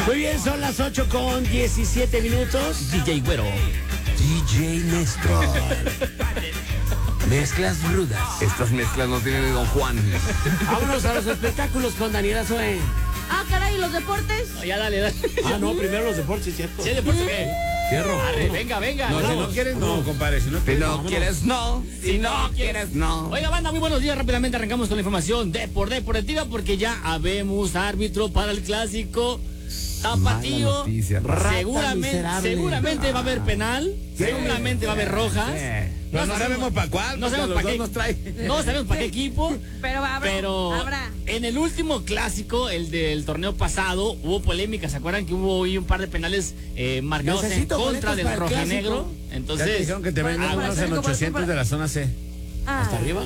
Muy bien, son las 8:17. DJ Güero. DJ Néstor. Mezclas rudas. Estas mezclas no tienen de Don Juan. Vámonos a los espectáculos con Daniela Zoe. Ah, caray, ¿los deportes? Ya dale. Ah, no, primero los deportes, ¿cierto? ¿Sí, deporte qué? Fierro. Arre, venga. No, si no quieres, no, compadre. Si no Si quieres, no quieres, no. Si no quieres, no. Oiga, banda, muy buenos días. Rápidamente arrancamos con la información deportiva porque ya habemos árbitro para el clásico tapatío. Mala noticia. Seguramente va a haber penal. Seguramente va a haber rojas. no sabemos para cuál. No sabemos para qué. nos trae. No sabemos para qué equipo. Pero habrá. En el último clásico, el del torneo pasado, hubo polémica. ¿Se acuerdan que hubo hoy un par de penales marcados Necesito en contra boletos del para el rojinegro? clásico. Entonces, Ya te dijeron que te Bueno, venden para unos hacer en como 800 de la zona C. ¿Hasta arriba?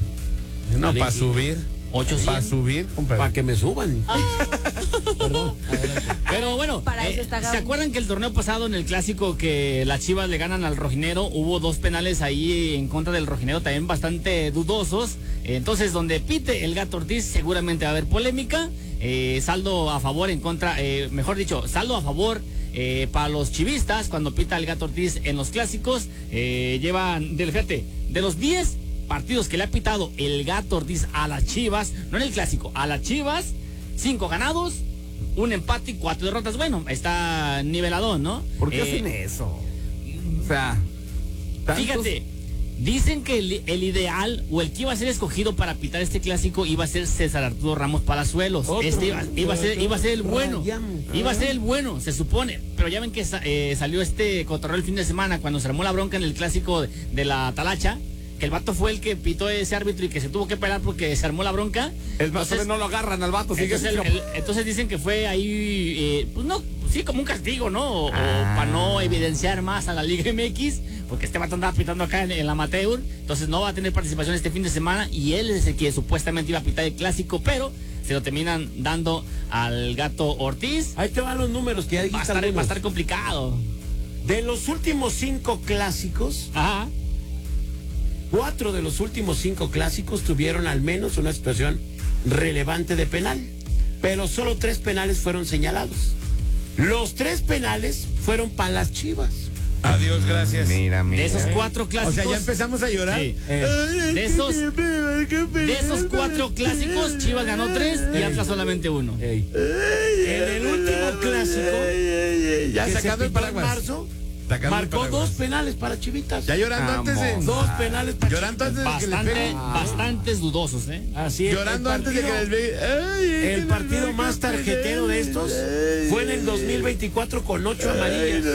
No, Vale. para subir. 800. Para subir, compadre. Para que me suban. Perdón. Pero bueno, Para eso está ¿se Gaby. acuerdan que el torneo pasado en el clásico que las Chivas le ganan al rojinero, hubo dos penales ahí en contra del rojinero también bastante dudosos? Entonces, donde pite el Gato Ortiz seguramente va a haber polémica. Saldo a favor en contra, mejor dicho, saldo a favor para los chivistas cuando pita el Gato Ortiz en los clásicos. Llevan, fíjate, de los 10 partidos que le ha pitado el Gato Ortiz a las Chivas, no en el clásico, a las Chivas, 5 ganados, un empate y 4 derrotas. Bueno, está niveladón, ¿no? ¿Por qué hacen eso? O sea, tantos- Fíjate, dicen que el ideal o el que iba a ser escogido para pitar este clásico iba a ser César Arturo Ramos Palazuelos. Otro. Este iba a ser el bueno. Rayamos. Iba a ser el bueno, se supone. Pero ya ven que salió este cotorreo el fin de semana cuando se armó la bronca en el clásico de la Talacha. Que el vato fue el que pitó ese árbitro y que se tuvo que pelar porque se armó la bronca. El vato Entonces, no lo agarran al vato. Sigue entonces dicen que fue ahí, pues no, sí, como un castigo, ¿no? O para no evidenciar más a la Liga MX, porque este vato andaba pitando acá en la amateur, entonces no va a tener participación este fin de semana y él es el que supuestamente iba a pitar el clásico, pero se lo terminan dando al Gato Ortiz. Ahí te van los números que ya Va a dijiste. estar complicado. De los últimos 5 clásicos, Ajá. 4 de los últimos 5 clásicos tuvieron al menos una situación relevante de penal, pero solo 3 penales fueron señalados. Los 3 penales fueron para las Chivas. Adiós, gracias. Mira. De esos 4 O clásicos. sea, ya empezamos a llorar. Sí. De esos 4 clásicos, Chivas ganó 3 y Atlas solamente 1. En el último clásico, Ya que se sacando el pitó en paraguas. marzo, Sacando el marcó paraguas. 2 penales para Chivitas. Ya llorando antes de. Vamos. 2 penales para Llorando antes de que les peguen. Bastantes dudosos, ¿eh? Así es. Llorando antes de que les peguen. El partido más tarjetero de estos fue en el 2024 con 8 amarillas.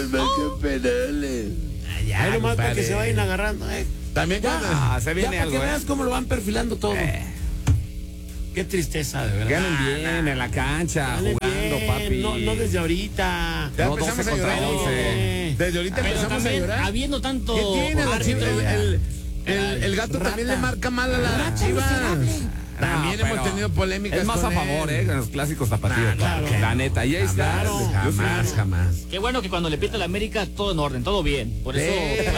Ahí nomás para que se vayan agarrando. También Ya, cuando. se viene ya para algo, que veas cómo lo van perfilando todo. Qué tristeza, de verdad. Ganen bien en la cancha, Dale jugando, bien, papi. no desde ahorita. Ya No, empezamos 12 a llorar. contra 11. Desde ahorita Pero empezamos a también, llorar. habiendo tanto ¿Qué tiene? árbitro, El gato también le marca mal a la Rata Chivas. No, También pero hemos tenido polémicas. Es más con a favor, él. en los clásicos tapatíos. Claro. La neta. Y ahí está. Claro. Jamás, jamás. qué bueno que cuando le pita la América todo en orden, todo bien. Por eso.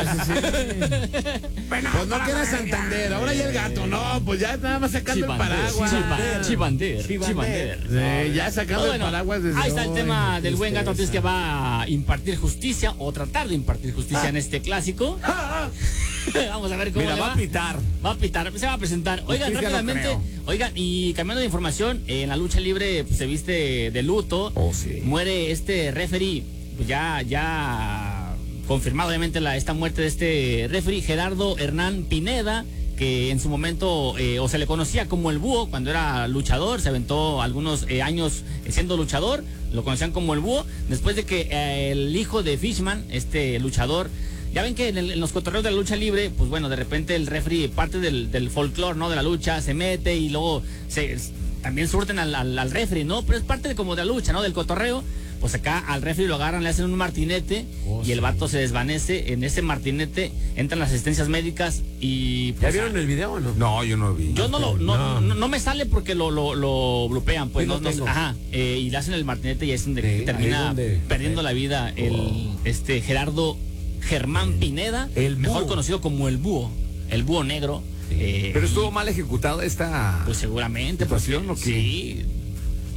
Pues no queda Santander, ahora ya el gato, no, pues ya nada más sacando el paraguas. Chivander. Sí, ya sacando Bueno, el paraguas desde ahí está el hoy. tema del buen Gato Ortiz que va a impartir justicia o tratar de impartir justicia en este clásico. Vamos a ver cómo Mira, le va va. a pitar. Va a pitar, se va a presentar. Oigan, Justicia no rápidamente, creo. oigan, y cambiando de información, en la lucha libre pues, se viste de luto. Oh, sí. Muere este referee, pues ya confirmado obviamente esta muerte de este referee, Gerardo Hernán Pineda, que en su momento o se le conocía como el Búho cuando era luchador, se aventó algunos años siendo luchador, lo conocían como el Búho, después de que el hijo de Fishman, este luchador, ya ven que en los cotorreos de la lucha libre, pues bueno, de repente el referee, parte del folclore, ¿no? De la lucha, se mete y luego también surten al referee, ¿no? Pero es parte como de la lucha, ¿no? Del cotorreo. Pues acá al referee lo agarran, le hacen un martinete y el vato se desvanece. En ese martinete entran las asistencias médicas y... ¿Ya Pues, vieron el video o no? No, yo no vi. yo no me sale porque lo bloquean, pues Sí, lo tengo. y le hacen el martinete y es donde Sí, termina ahí es donde- perdiendo la vida el Gerardo Germán Pineda, el mejor Búho. conocido como el Búho negro. Pero estuvo mal ejecutado esta. Pues seguramente, ¿Situación o qué? sí.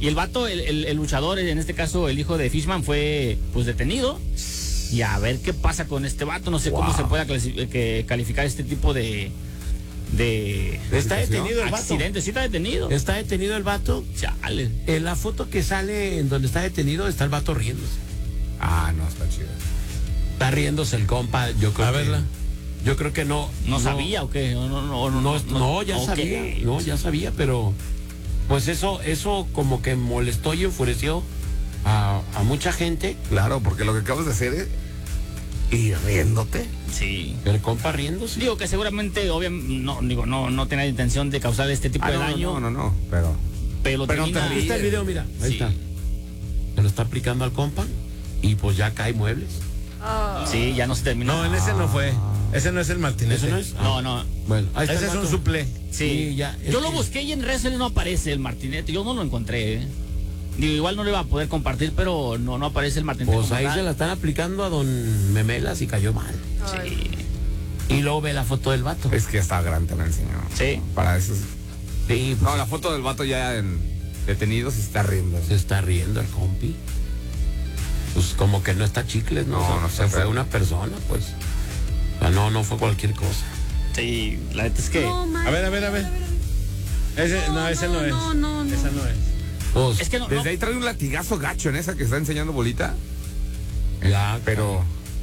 Y el vato, el luchador, en este caso el hijo de Fishman, fue pues detenido. Y a ver qué pasa con este vato. No sé cómo se pueda calificar este tipo de Está detenido el vato. accidente. Sí está detenido. Está detenido el vato. Chale. En la foto que sale en donde está detenido está el vato riéndose. Ah, no, está chido. Está riéndose el compa, yo creo. A verla. Yo creo que no. ¿No sabía o qué? No, ya Ok. sabía. No, ya sabía, pero pues eso como que molestó y enfureció a mucha gente. Claro, porque lo que acabas de hacer es ir riéndote. Sí. El compa riéndose. Digo que seguramente, obviamente, no tenía intención de causar este tipo de daño. No, pero Pero Pero termina- te Ahí está el video, mira. Ahí Sí. está. Se lo está aplicando al compa y pues ya cae muebles. Sí, ya no se terminó. No, en ese no fue. Ese no es el Martinete. ¿Eso no es? No. Bueno, ahí está Ese el es un vato. suple. Sí, Sí, ya, es yo lo que- busqué y en redes sociales no aparece el Martinete. Yo no lo encontré. Digo, igual no lo iba a poder compartir, pero no aparece el Martinete. Pues como ahí tal. se la están aplicando a don Memelas y cayó mal. Sí. Y luego ve la foto del vato. es que está grande también el señor. Sí. Para eso. Sí, No, la foto del vato ya detenido se está riendo. se está riendo el compi. Pues como que no está chicles, ¿no? No, O sea, no se está fue feo. una persona, pues. O sea, no fue cualquier cosa. Sí, la neta es que. No, man. A ver. Ese no es. no. Esa no es. Pues, Es que no. Desde ahí trae un latigazo gacho en esa que está enseñando bolita. ya, Pero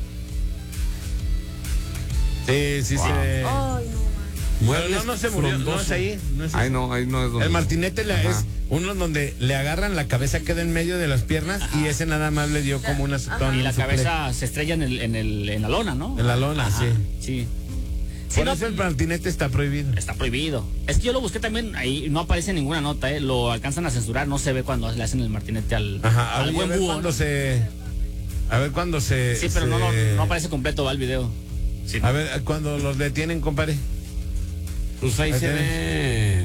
Sí. Ay, no, man. muebles No se murió. No frondosos. es ahí. No es ahí no es donde. El Martinete Ajá. es uno donde le agarran la cabeza, queda en medio de las piernas y ese nada más le dio como una Y la cabeza se estrella en la lona, ¿no? En la lona, Ajá, sí. Sí. Sí, Por no, eso el Martinete está prohibido. está prohibido. Es que yo lo busqué también, ahí no aparece ninguna nota, lo alcanzan a censurar, no se ve cuando le hacen el Martinete Ajá. al buen búho. ¿No? A ver cuándo se. Sí, pero no aparece completo, va el video. Sí. A ver cuando los detienen, compadre. Pues ahí Ahí se tenés.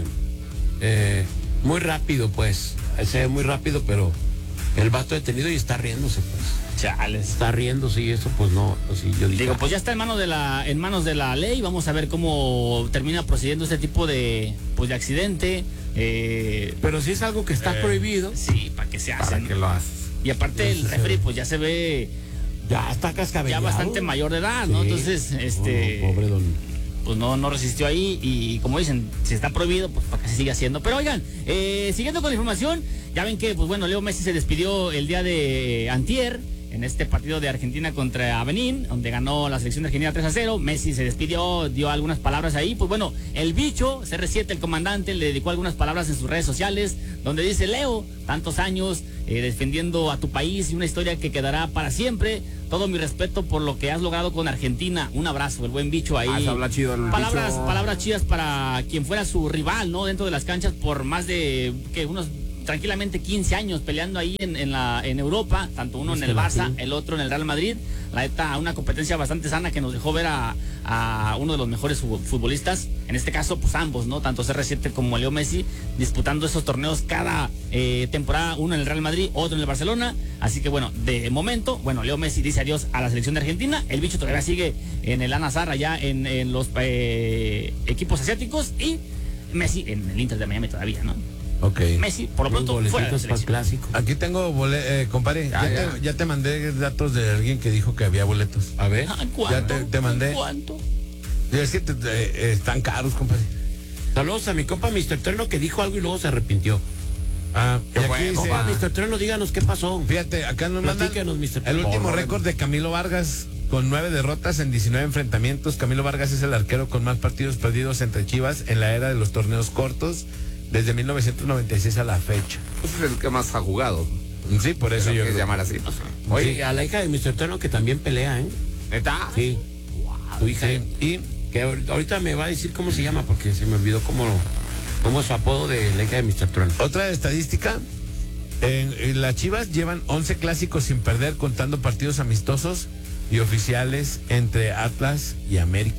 ve muy rápido, pues. Ahí se ve muy rápido, pero el vato detenido y está riéndose, pues. Chales. Está riéndose y eso, pues no. Así yo dije, Digo, pues ya está en manos de la ley. Vamos a ver cómo termina procediendo este tipo de accidente. pero si es algo que está prohibido, Sí, para que se ¿Para hacen. qué lo haces? Y aparte el referee, pues ya se ve ya está cascabellado. ya bastante mayor de edad, ¿no? Sí. Entonces, No, pobre don. pues no resistió ahí y como dicen, si está prohibido, pues para que se siga haciendo. Pero oigan, siguiendo con la información, ya ven que, pues bueno, Leo Messi se despidió el día de antier en este partido de Argentina contra Benín, donde ganó la selección de Argentina 3-0. Messi se despidió, dio algunas palabras ahí. Pues bueno, el bicho, CR7, el comandante, le dedicó algunas palabras en sus redes sociales, donde dice: Leo, tantos años defendiendo a tu país y una historia que quedará para siempre. Todo mi respeto por lo que has logrado con Argentina. Un abrazo, el buen bicho ahí. Se habla chido el Palabras, bicho. palabras chidas para quien fuera su rival, ¿no? Dentro de las canchas por más de unos tranquilamente 15 años peleando ahí en Europa, tanto uno en el Barça, el otro en el Real Madrid. La neta, una competencia bastante sana que nos dejó ver a uno de los mejores futbolistas, en este caso pues ambos, ¿no? Tanto CR7 como Leo Messi disputando esos torneos cada temporada, uno en el Real Madrid, otro en el Barcelona. Así que bueno, de momento, bueno, Leo Messi dice adiós a la selección de Argentina, el bicho todavía sigue en el Al-Nassr allá en los equipos asiáticos, y Messi en el Inter de Miami todavía, ¿no? Ok. Messi, por lo Los pronto, fuera de la boletitos para el selección. clásico. Aquí tengo compadre, Ya. ya te mandé datos de alguien que dijo que había boletos. A ver. Ah, ¿cuánto? Ya te mandé. ¿Cuánto? Y es que están caros, compadre. Saludos a mi compa Mr. Terno que dijo algo y luego se arrepintió. Ah, y aquí bueno, dice, Compa Mr. Terno, díganos qué pasó. fíjate, acá nos mandan Platícanos, Mr. el último Porro. récord de Camilo Vargas con 9 derrotas en 19 enfrentamientos. Camilo Vargas es el arquero con más partidos perdidos entre Chivas en la era de los torneos cortos desde 1996 a la fecha. Pues es el que más ha jugado. Sí, por eso Eso yo que creo. llamar así. Pues. Oye, a la hija de Mr. Terno que también pelea, ¿eh? ¿Neta? Sí. Tu hija. Sí, y Que ahorita me va a decir cómo se llama porque se me olvidó cómo es su apodo de la hija de Mr. Terno. otra estadística, en las Chivas llevan 11 clásicos sin perder, contando partidos amistosos y oficiales entre Atlas y América.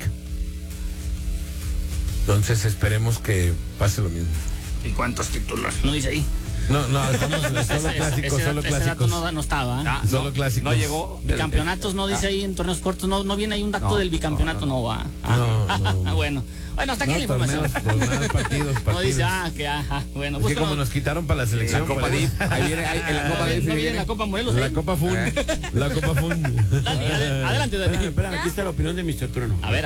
Entonces esperemos que pase lo mismo. ¿Y cuántos títulos? No dice ahí. No, estamos solo clásicos, solo ese dato clásicos. no estaba. Solo clásicos. No llegó. Bicampeonatos no dice ahí en torneos cortos, no viene ahí un dato del bicampeonato, no va. No. Bueno, hasta aquí la información. Partidos. No dice, bueno. Es que como nos quitaron para la selección. La Copa pues, DIF. Ahí viene, en la Copa DIF no viene viene. la Copa Morelos. La Copa Fun. La Copa Fun. Dani, adelante, Dani. Espera, aquí está la opinión de Mr. Trueno. A ver.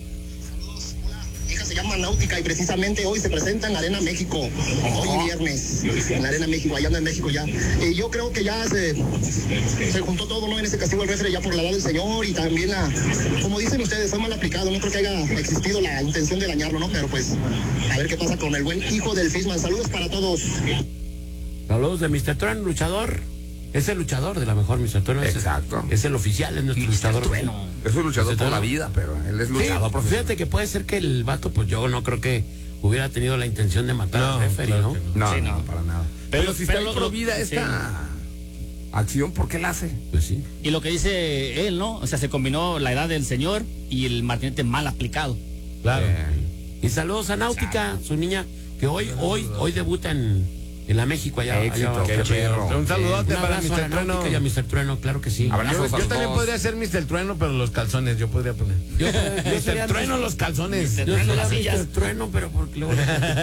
Mi hija se llama Náutica y precisamente hoy se presenta en Arena México, hoy viernes, en Arena México, allá anda en México ya. Y yo creo que ya se juntó todo, ¿no? En ese castigo del refere ya por la edad del señor y también como dicen ustedes, fue mal aplicado, no creo que haya existido la intención de dañarlo, ¿no? Pero pues, a ver qué pasa con el buen hijo del Fisman. Saludos para todos. Saludos de Mr. Trueno, luchador. Es el luchador de la mejor, Mr. Trueno. Exacto. Es el oficial, es nuestro luchador. Es un luchador por la vida, pero él es luchador Sí, profesional. fíjate que puede ser que el vato, pues yo no creo que hubiera tenido la intención de matar al referee, claro ¿no? que No, para nada. Pero si está pero en pro vida esta acción, ¿por qué la hace? Pues sí. Y lo que dice él, ¿no? O sea, se combinó la edad del señor y el martinete mal aplicado. Claro. Y saludos a Náutica, su niña, que hoy debuta en la México allá. Éxito, allá qué perro. Un saludote Un para abrazo a Mr. la Trueno. Náutica y a Mr. Trueno, claro que sí. Abrazos a Yo los también dos. podría ser Mr. Trueno, pero los calzones, yo podría poner. Yo sería Mr. Trueno, los calzones. Yo sería Mr. Trueno, pero porque luego...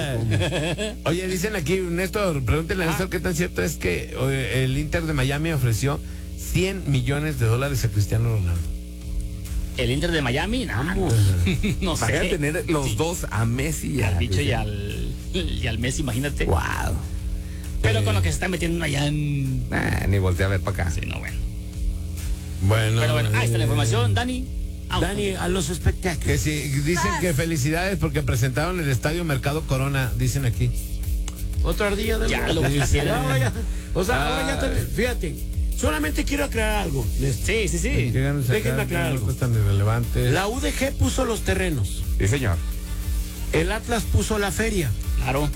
Oye, dicen aquí, Néstor, pregúntale a Néstor qué tan cierto es que el Inter de Miami ofreció $100 millones a Cristiano Ronaldo. El Inter de Miami, no Imagínate sé. tener los dos a Messi y Al bicho y al Messi, imagínate. Wow. Pero con lo que se está metiendo allá en... Ni volteé a ver para acá. Sí, no, bueno. Bueno. Pero bueno, ahí está la información, Dani. Dani, a los espectáculos. Que sí, dicen que felicidades porque presentaron el estadio Mercado Corona, dicen aquí. Otra ardilla de Ya la- lo quisiera. Ahora ya- O sea, ahora ya te- fíjate, solamente quiero aclarar algo. Sí. Déjenme aclarar algo. Tan irrelevantes. La UDG puso los terrenos, Sí, señor. el Atlas puso la feria Claro.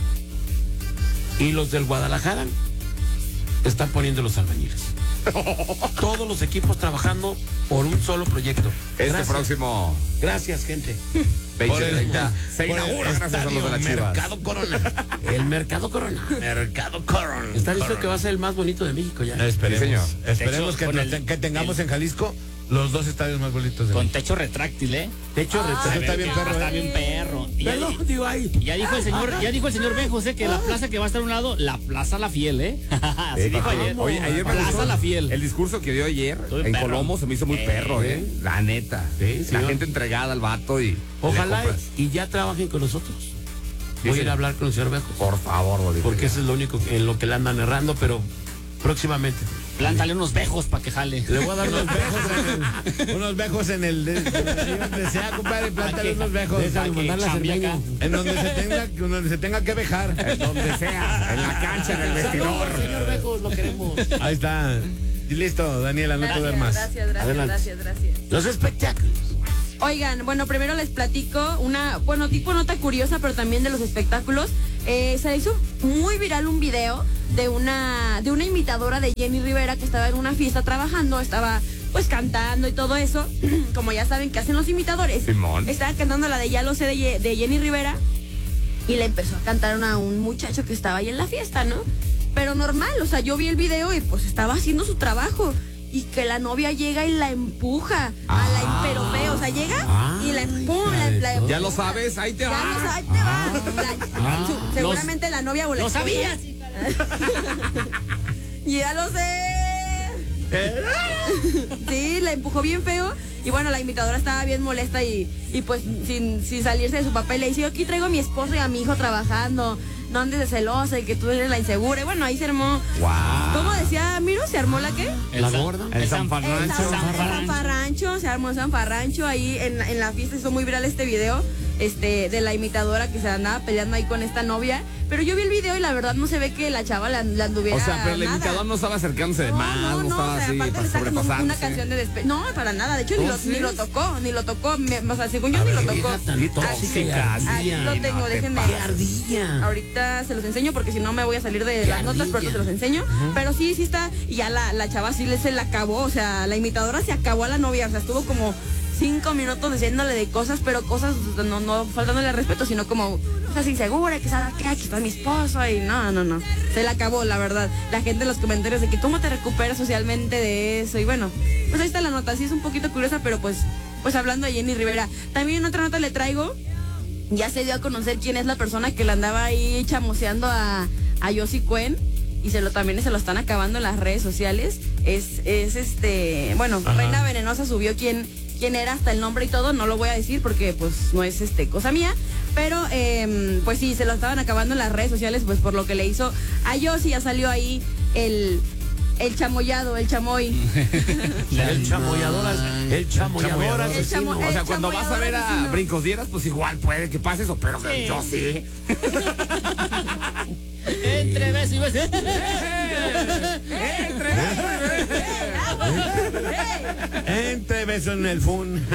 y los del Guadalajara están poniendo los albañiles. Todos los equipos trabajando por un solo proyecto. Este Gracias. próximo Gracias, gente. 2030 se por el inaugura gracias a los de la estadio Chivas. Mercado Corona. El Mercado Corona. Mercado Corona. Está listo que va a ser el más bonito de México ya. Esperemos, Sí, señor. esperemos De hecho, que tengamos en Jalisco los dos estadios más bonitos de Con México. techo retráctil, ¿eh? Techo Eso está bien perro, Está ¿eh? bien perro. Y ya, Pero, digo, ahí. ya dijo el señor Ben José que la plaza que va a estar a un lado, la Plaza La Fiel, ¿eh? Así dijo ayer. Oye, ayer me Plaza gustó La Fiel. el discurso que dio ayer Estuvo en perro. Colombo se me hizo muy perro, la neta. Sí, La señor. gente entregada al vato y Ojalá le compras. y ya trabajen con nosotros. Voy a ir señor. a hablar con el señor Bejo. Por favor, Bolívar. Porque eso es lo único en lo que le andan errando, pero próximamente. Plántale unos bejos para que jale. Le voy a dar Unos bejos en el donde sea, compadre, plántale unos bejos. Déjame mandarlas en chambie acá. meño. En donde se tenga que vejar. En donde sea, en la cancha, en el vestidor. Saludos, señor Bejo, lo queremos. Ahí está. Y listo, Daniela, no te duermas. Adelante. Gracias. Los espectáculos. Oigan, bueno, primero les platico tipo nota curiosa, pero también de los espectáculos. Se hizo muy viral un video de una imitadora de Jenny Rivera que estaba en una fiesta trabajando, estaba pues cantando y todo eso, como ya saben que hacen los imitadores. Simón. Estaba cantando la de Ya lo sé de Jenny Rivera y le empezó a cantar a un muchacho que estaba ahí en la fiesta, ¿no? Pero normal, o sea, yo vi el video y pues estaba haciendo su trabajo. Y que la novia llega y la empuja pero feo, o sea, llega y la empuja. Ya lo sabes, ahí te Ya va. no sé, ahí te va. Seguramente la novia o la ¡Lo esposa. sabías! Ya lo sé. Sí, la empujó bien feo. Y bueno, la imitadora estaba bien molesta y pues sin salirse de su papel le dice, yo aquí traigo a mi esposo y a mi hijo trabajando. No andes de celosa y que tú eres la insegura. Y bueno, ahí se armó. Wow. ¿Cómo decía Miro? ¿Se armó la qué? La gorda. El Sanfarrancho. El Sanfarrancho, se armó el Sanfarrancho ahí en la fiesta. Hizo muy viral este video de la imitadora que se andaba peleando ahí con esta novia. Pero yo vi el video y la verdad no se ve que la chava la anduviera. O sea, pero el nada. imitador no estaba acercándose de más, no estaba o sea, así aparte para le está como sobrepasarse. una canción de despecho. No, para nada. De hecho, ni lo tocó. O sea, según yo, A ni ver, lo tocó. vieja tan tóxica, Ahí ardilla. lo tengo, déjenme. ¡Qué ardilla! Ahorita se los enseño porque si no me voy a salir de las notas, pero se los enseño. Pero sí está. Y ya la chava sí se la acabó. O sea, la imitadora se acabó a la novia. O sea, estuvo como 5 minutos diciéndole de cosas, pero cosas no faltándole al respeto, sino como cosas inseguras, que sabe que aquí está mi esposo y no. Se le acabó, la verdad. La gente en los comentarios de que cómo te recuperas socialmente de eso. Y bueno, pues ahí está la nota. Sí es un poquito curiosa, pero pues hablando de Jenny Rivera. También otra nota le traigo. Ya se dio a conocer quién es la persona que le andaba ahí chamoseando a Yossi Cuen. Y también se lo están acabando en las redes sociales. Bueno, Reina Venenosa subió quién era, hasta el nombre y todo. No lo voy a decir porque pues no es cosa mía. Pero pues sí, se lo estaban acabando en las redes sociales, pues por lo que le hizo a Yossi. Ya salió ahí el chamoyado, el chamoy. El chamoyador asesino. O sea, cuando vas a ver a Brincos Dieras, pues igual puede que pase eso, pero yo sí. Entre beso y beso. Entre besos en el fun.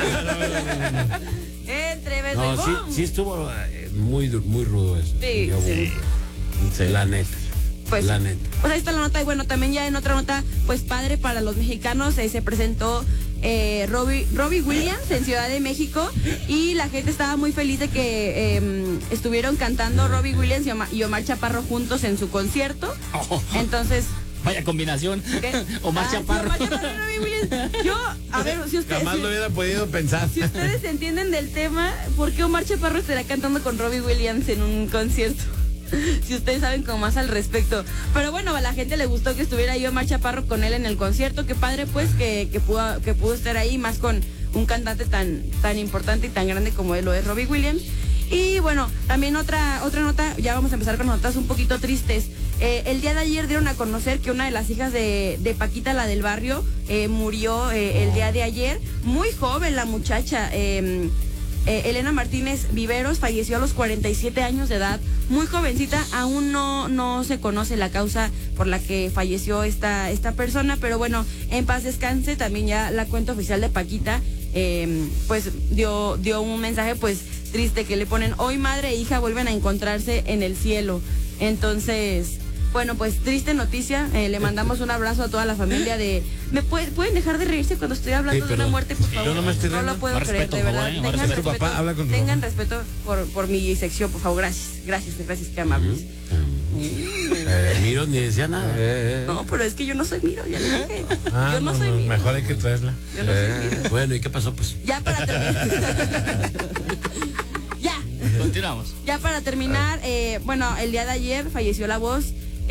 Entre besos. No, y ¡bum! sí estuvo muy rudo eso. Sí. La neta. Pues, la neta. Pues ahí está la nota. Y bueno, también ya en otra nota, pues padre para los mexicanos, se presentó Robbie Williams en Ciudad de México, y la gente estaba muy feliz de que estuvieron cantando Robbie Williams y Omar Chaparro juntos en su concierto. Entonces, vaya combinación. Omar Chaparro. Sí, Omar Chaparro y Robbie Williams. Yo, a ver, si ustedes... Jamás lo hubiera podido pensar. Si ustedes entienden del tema, ¿por qué Omar Chaparro estará cantando con Robbie Williams en un concierto? Si ustedes saben como más al respecto. Pero bueno, a la gente le gustó que estuviera ahí Omar Chaparro con él en el concierto. Qué padre pues que pudo estar ahí, más con un cantante tan importante y tan grande como él lo es Robbie Williams. Y bueno, también otra nota, ya vamos a empezar con notas un poquito tristes. El día de ayer dieron a conocer que una de las hijas de Paquita, la del barrio, murió el día de ayer. Muy joven la muchacha. Elena Martínez Viveros falleció a los 47 años de edad, muy jovencita. Aún no se conoce la causa por la que falleció esta persona, pero bueno, en paz descanse. También ya la cuenta oficial de Paquita pues dio un mensaje pues triste, que le ponen: hoy madre e hija vuelven a encontrarse en el cielo. Entonces, bueno, pues triste noticia. Le mandamos un abrazo a toda la familia de... ¿Pueden dejar de reírse cuando estoy hablando de una muerte, por favor? Yo no me estoy No riendo. lo puedo Más creer, respeto, de por verdad. favor, más Tengan respeto. respeto, Papá, habla con tu tengan papá. respeto por mi sección, por favor. Gracias, qué amables. Miro ni decía nada. No, pero es que yo no soy Miro, ya le dije. Ah, Yo no soy Miro. mejor hay que traerla. Yo no soy Miro. Bueno, ¿y qué pasó pues? Ya para terminar. Continuamos. Ya para terminar, bueno, el día de ayer falleció la voz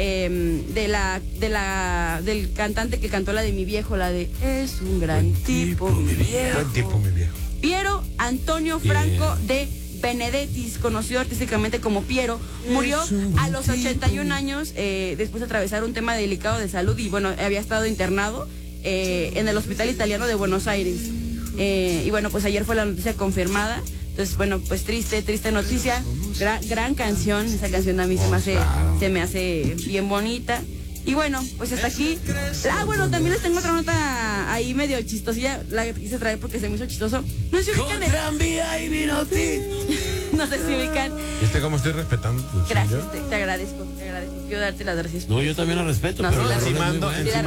del cantante que cantó la de Mi Viejo, la de Es un gran tipo, mi viejo. Buen tipo, mi viejo. Piero Antonio Franco de Benedettis, conocido artísticamente como Piero, murió a los 81 años después de atravesar un tema delicado de salud, y bueno, había estado internado en el Hospital Italiano de Buenos Aires. Y bueno, pues ayer fue la noticia confirmada. Entonces, bueno, pues triste noticia. Gran canción. Esa canción a mí se me hace bien bonita. Y bueno, pues hasta aquí. Bueno, también les tengo otra nota ahí medio chistosilla. La quise traer porque se me hizo chistoso. No sé si ubican de... No sé si ubican. ¿Viste cómo estoy respetando tu Gracias, señor? te agradezco. Quiero darte las gracias. No, yo también lo respeto, No, pero sí, la la- rola es muy Encimando, buena. Sí, la